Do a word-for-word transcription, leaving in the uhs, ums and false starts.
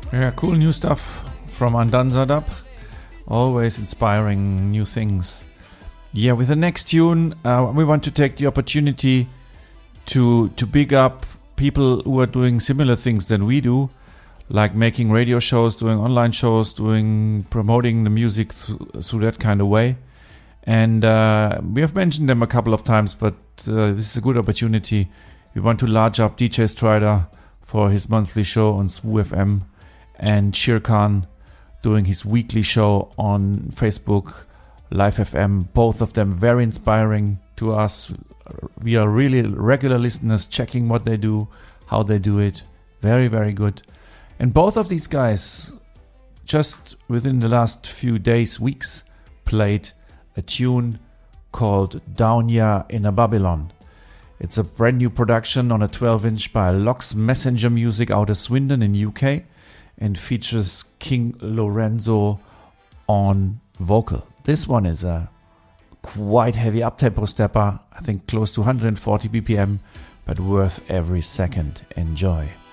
Yeah, cool new stuff from Andanzadab. Always inspiring new things. Yeah, with the next tune, uh, we want to take the opportunity to to big up people who are doing similar things than we do, like making radio shows, doing online shows, doing promoting the music th- through that kind of way. And uh, we have mentioned them a couple of times, but uh, this is a good opportunity. We want to large up D J Strider for his monthly show on S W O F M, and Shirkan doing his weekly show on Facebook, Live F M. Both of them very inspiring to us. We are really regular listeners, checking what they do, how they do it. Very, very good. And both of these guys, just within the last few days, weeks, played a tune called Down Ya in a Babylon. It's a brand new production on a twelve inch by Lox Messenger Music out of Swindon in U K, and features King Lorenzo on vocal. This one is a quite heavy uptempo stepper, I think close to one hundred forty B P M, but worth every second. Enjoy.